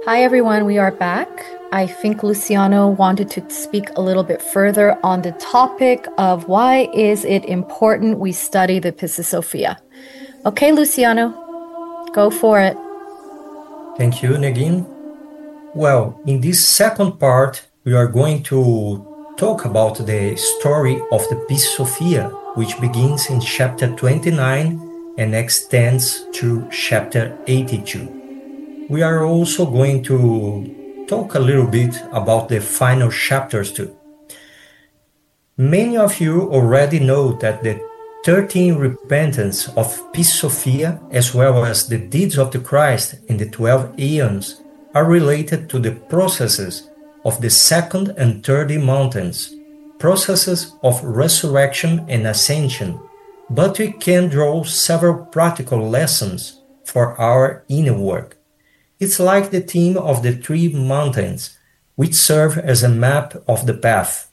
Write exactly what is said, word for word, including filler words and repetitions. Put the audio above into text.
Hi, everyone. We are back. I think Luciano wanted to speak a little bit further on the topic of why is it important we study the Pistis Sophia. Okay, Luciano, go for it. Thank you, Negin. Well, in this second part, we are going to talk about the story of the Pistis Sophia, which begins in chapter twenty-nine and extends to chapter eighty-two. We are also going to talk a little bit about the final chapters too. Many of you already know that the thirteen repentance of Pistis Sophia, as well as the deeds of the Christ in the twelve eons, are related to the processes of the second and third mountains, processes of resurrection and ascension, but we can draw several practical lessons for our inner work. It's like the theme of the three mountains, which serve as a map of the path.